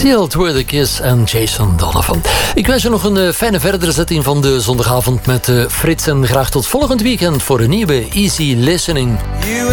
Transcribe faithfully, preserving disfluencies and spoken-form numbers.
Sealed with a Kiss en Jason Donovan. Ik wens je nog een uh, fijne verdere zetting van de zondagavond met uh, Frits. En graag tot volgend weekend voor een nieuwe Easy Listening.